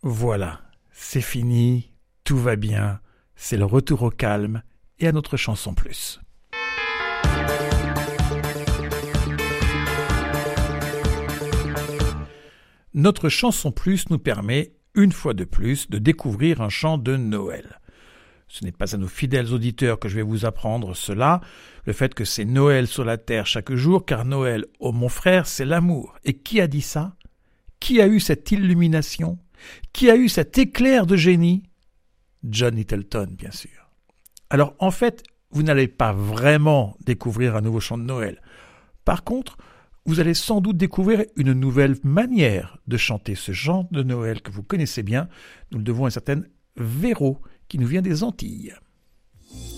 Voilà, c'est fini, tout va bien, c'est le retour au calme et à notre chanson plus. Notre chanson plus nous permet, une fois de plus, de découvrir un chant de Noël. Ce n'est pas à nos fidèles auditeurs que je vais vous apprendre cela, le fait que c'est Noël sur la terre chaque jour, car Noël, oh mon frère, c'est l'amour. Et qui a dit ça ? Qui a eu cette illumination ? Qui a eu cet éclair de génie ? John Littleton, bien sûr. Alors, en fait, vous n'allez pas vraiment découvrir un nouveau chant de Noël. Par contre, vous allez sans doute découvrir une nouvelle manière de chanter ce chant de Noël que vous connaissez bien. Nous le devons à une certaine Véro, qui nous vient des Antilles.